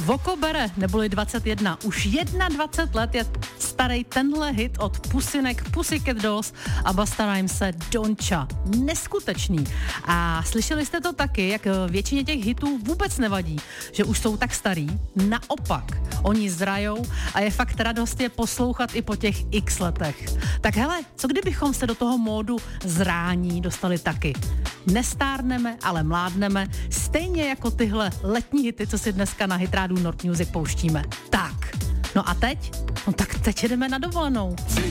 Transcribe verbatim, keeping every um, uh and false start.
Voko bere, neboli dvacet jedna. Už dvacet jedna let je starý tenhle hit od Pusinek, Pussycat Dolls a Busta Rhymese Doncha. Neskutečný. A slyšeli jste to taky, jak většině těch hitů vůbec nevadí, že už jsou tak starý. Naopak, oni zrajou a je fakt radost je poslouchat i po těch x letech. Tak hele, co kdybychom se do toho módu zrání dostali taky? Nestárneme, ale mládneme, stejně jako tyhle letní hity, co si dneska na Hitrádu Nord Music pouštíme. Tak, no a teď? No tak teď jedeme na dovolenou.